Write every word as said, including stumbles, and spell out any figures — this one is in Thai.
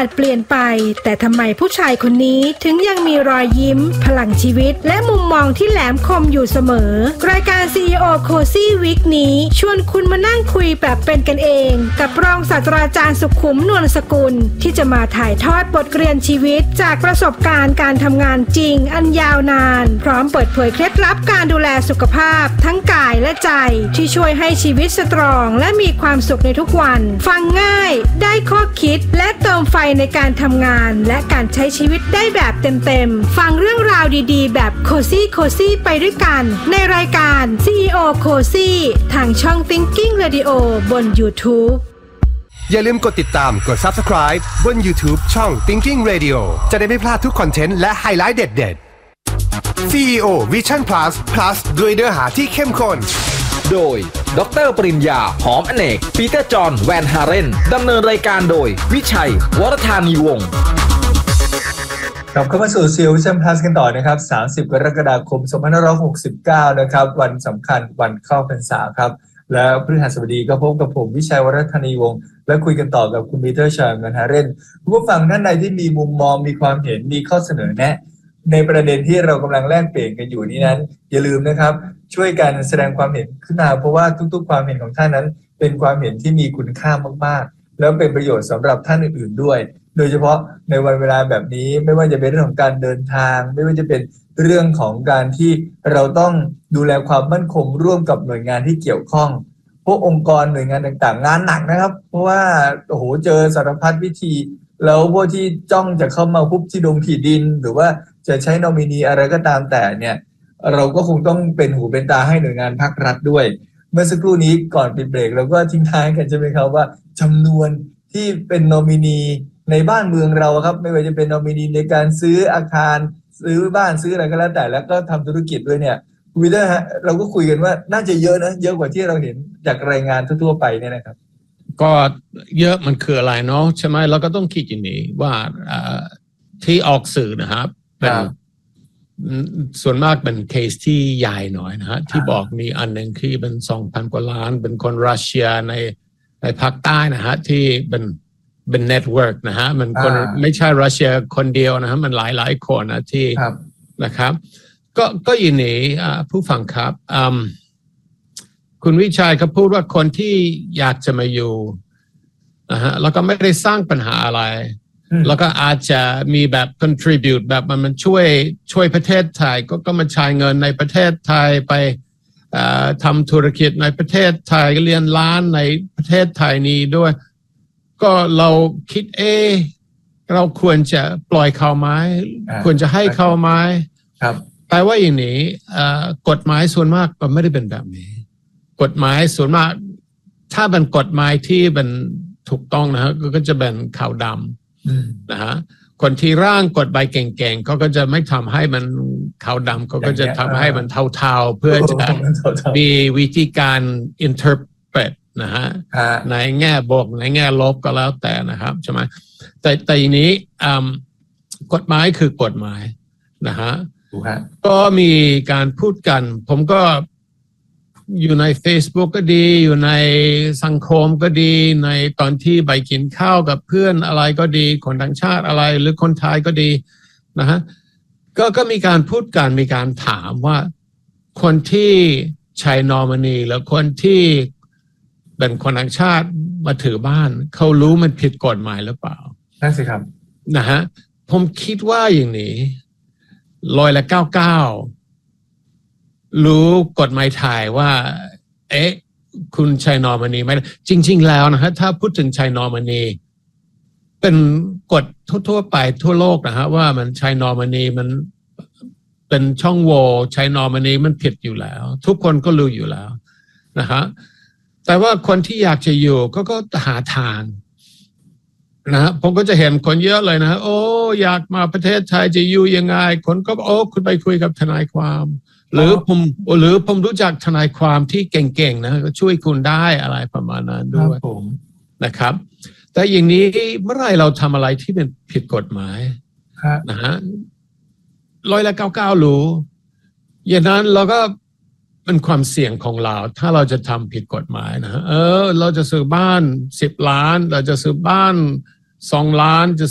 จเปลี่ยนไปแต่ทำไมผู้ชายคนนี้ถึงยังมีรอยยิ้มพลังชีวิตและมุมมองที่แหลมคมอยู่เสมอรายการ ซี อี โอ Cozy Week นี้ชวนคุณมานั่งคุยแบบเป็นกันเองกับรองศาสตราจารย์สุขุมนวลสกุลที่จะมาถ่ายทอดบทเรียนชีวิตจากประสบการณ์การทำงานจริงอันยาวนานพร้อมเปิดเผยเคล็ดลับการดูแลสุขภาพทั้งกายและใจที่ช่วยให้ชีวิตสตรองและมีความสุขในทุกวันฟังง่ายได้ข้อคิดและเติมไฟในการทำงานและการใช้ชีวิตได้แบบเต็มๆฟังเรื่องราวดีๆแบบโคซี่โคซี่ไปด้วยกันในรายการ ซี อี โอ Cozy ทางช่อง Thinking Radio บน YouTube อย่าลืมกดติดตามกด Subscribe บน YouTube ช่อง Thinking Radio จะได้ไม่พลาดทุกคอนเทนต์และไฮไลท์เด็ดๆ ซี อี โอ Vision Plus Plus ด้วยเนื้อหาที่เข้มข้นโดยดร.ปริญญาหอมอเนกปีเตอร์จอห์นแวนฮาเรนดำเนินรายการโดยวิชัยวรธานีวงศ์กลับเข้ามาสู่ ซี อี โอ Vision Plus กันต่อนะครับสามสิบกรกฎาคมสองพันห้าร้อยหกสิบเก้านะครับวันสำคัญวันเข้าพรรษาครับแล้วพฤหัสบดีก็พบกับผมวิชัยวรธานีวงศ์และคุยกันต่อกับคุณปีเตอร์จอห์นแวนฮาเรนผู้ฟังท่านใดที่มีมุมมองมีความเห็นมีข้อเสนอแนะในประเด็นที่เรากำลังแลกเปลี่ยนกันอยู่นี้นั้นอย่าลืมนะครับช่วยกันแสดงความเห็นขึ้นมาเพราะว่าทุกๆความเห็นของท่านนั้นเป็นความเห็นที่มีคุณค่ามากๆแล้วเป็นประโยชน์สำหรับท่านอื่นๆด้วยโดยเฉพาะในวันเวลาแบบนี้ไม่ว่าจะเป็นเรื่องของการเดินทางไม่ว่าจะเป็นเรื่องของการที่เราต้องดูแลความมั่นคงร่วมกับหน่วยงานที่เกี่ยวข้องพวกองค์กรหน่วยงานต่างๆงานหนักนะครับเพราะว่าโอ้โหเจอสารพัดวิธีแล้วพวกที่จ้องจะเข้ามาคุบที่ดงที่ดินหรือว่าจะใช้นอมินีอะไรก็ตามแต่เนี่ยเราก็คงต้องเป็นหูเป็นตาให้หน่วยงานภาครัฐด้วยเมื่อสักครู่นี้ก่อนปิดเบรกเราก็ทิ้งท้ายกันใช่ไหมครับว่าจำนวนที่เป็นนอมินีในบ้านเมืองเราครับไม่ว่าจะเป็นนอมินีในการซื้ออาคารซื้อบ้านซื้ออะไรก็แล้วแต่แล้วก็ทำธุรกิจด้วยเนี่ยคุณวิเตอร์ฮะเราก็คุยกันว่าน่าจะเยอะนะเยอะกว่าที่เราเห็นจากรายงานทั่วๆไปเนี่ยนะครับก็เยอะมันคืออะไรเนาะใช่ไหมเราก็ต้องคิดอย่างนี้ว่าที่ออกสื่อนะครับเป็นส่วนมากเป็นเคสที่ใหญ่หน่อยนะฮะที่บอกมีอันหนึ่งที่เป็นสองพันกว่าล้านเป็นคนรัสเซียในในภาคใต้นะฮะที่เป็นเป็นเน็ตเวิร์กนะฮะมันคนไม่ใช่รัสเซียคนเดียวนะฮะมันหลายหลายคนนะที่นะครับก็ก็ยินดีผู้ฟังครับคุณวิชัยเขาพูดว่าคนที่อยากจะมาอยู่นะฮะแล้วก็ไม่ได้สร้างปัญหาอะไรแล้วก็อาจจะมีแบบ contribute แบบมันมันช่วยช่วยประเทศไทยก็ก็มาใช้เงินในประเทศไทยไปทำธุรกิจในประเทศไทยเรียนร้านในประเทศไทยนี้ด้วยก็เราคิดเอเราควรจะปล่อยเขาไหมควรจะให้เขาไหมครับแต่ว่าอย่างนี้กฎหมายส่วนมากก็ไม่ได้เป็นแบบนี้กฎหมายส่วนมากถ้าเป็นกฎหมายที่เป็นถูกต้องนะฮะก็จะเป็นขาวดำนะฮะคนที่ร่างกฎหมายเก่งๆเขาก็จะไม่ทำให้มันขาวดำเขาก็จะทำให้มันเทาๆเพื่อจะมีวิธีการ interpret นะฮะในแง่บวกในแง่ลบก็แล้วแต่นะครับใช่ไหมแต่แต่อย่างนี้กฎหมายคือกฎหมายนะฮะก็มีการพูดกันผมก็อยู่ใน Facebook ก็ดีอยู่ในสังคมก็ดีในตอนที่ไปกินข้าวกับเพื่อนอะไรก็ดีคนต่างชาติอะไรหรือคนไทยก็ดีนะฮะก็ก็มีการพูดกันมีการถามว่าคนที่ใช้นอมินีแล้วคนที่เป็นคนต่างชาติมาถือบ้านเขารู้มันผิดกฎหมายหรือเปล่านั่นสิครับนะฮะผมคิดว่าอย่างนี้ร้อยละเก้าเก้ารู้กฎหมายไทยว่าเอ๊ะคุณใช้นอมินีไหมจริงๆแล้วนะฮะถ้าพูดถึงใช้นอมินีเป็นกฎทั่วๆไปทั่วโลกนะฮะว่ามันใช้นอมินีมันเป็นช่องโหว่ใช้นอมินีมันผิดอยู่แล้วทุกคนก็รู้อยู่แล้วนะฮะแต่ว่าคนที่อยากจะอยู่ก็ก็หาทางนะฮะผมก็จะเห็นคนเยอะเลยนะโอ้อยากมาประเทศไทยจะอยู่ยังไงคนก็โอ้คุณไปคุยกับทนายความหรือผมหรือผมรู้จักทนายความที่เก่งๆนะก็ช่วยคุณได้อะไรประมาณนั้นด้วยนะครับแต่อย่างนี้เมื่อไรเราทำอะไรที่เป็นผิดกฎหมายนะฮะร้อยละเก้าเก้ารู้อย่างนั้นเราก็เป็นความเสี่ยงของเราถ้าเราจะทำผิดกฎหมายนะเออเราจะซื้อบ้านสิบล้านเราจะซื้อบ้านสองล้านจะ